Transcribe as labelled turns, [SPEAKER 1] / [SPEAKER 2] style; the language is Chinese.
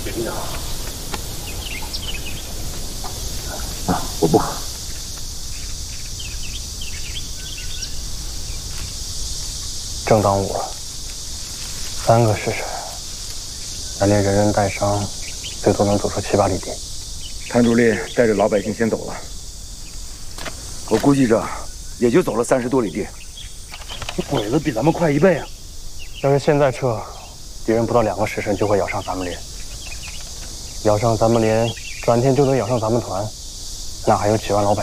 [SPEAKER 1] 领导，我不喝。
[SPEAKER 2] 正当午了，3个时辰，南猎人人带伤，最多能走出7、8里地。
[SPEAKER 1] 谭主力带着老百姓先走了，我估计着也就走了30多里地。这鬼子比咱们快1倍啊！
[SPEAKER 2] 要是现在撤，敌人不到2个时辰就会咬上咱们连，咬上咱们连，转天就能咬上咱们团，那还有几万老百姓。